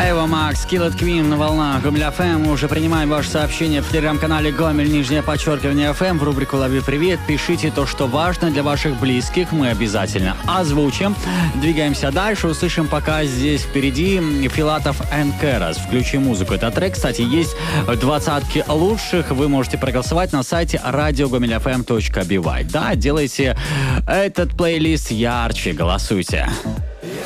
Эва Макс, Kill It Queen на волнах Гомель ФМ. Уже принимаем ваше сообщение в телеграм-канале Гомель, _ ФМ, в рубрику «Лови привет». Пишите то, что важно для ваших близких. Мы обязательно озвучим. Двигаемся дальше. Услышим пока здесь впереди Филатов and Керас. Включи музыку. Этот трек, кстати, есть в 20-ке лучших. Вы можете проголосовать на сайте radiogomelyfm.by. Да, делайте этот плейлист ярче. Голосуйте.